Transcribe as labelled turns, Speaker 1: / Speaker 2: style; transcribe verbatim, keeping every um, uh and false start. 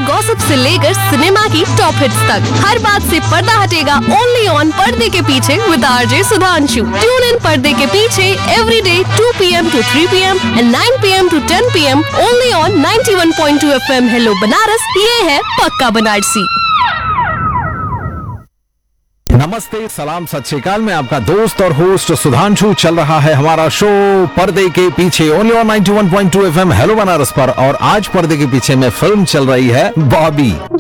Speaker 1: Gossip से लेकर cinema की टॉप हिट्स तक, हर बात से पर्दा हटेगा ओनली ऑन पर्दे के पीछे with RJ Sudhanshu. Tune in पर्दे के पीछे every day to P M to three P M and nine P M to ten P am only on ninety one point two F M. Hello Banaras, ये है पक्का बनारसी।
Speaker 2: नमस्ते, सलाम, सत श्री अकाल। मैं आपका दोस्त और होस्ट सुधांशु। चल रहा है हमारा शो पर्दे के पीछे only on ninety one point two F M hello Banaras पर। और आज पर्दे के पीछे में फिल्म चल रही है बॉबी।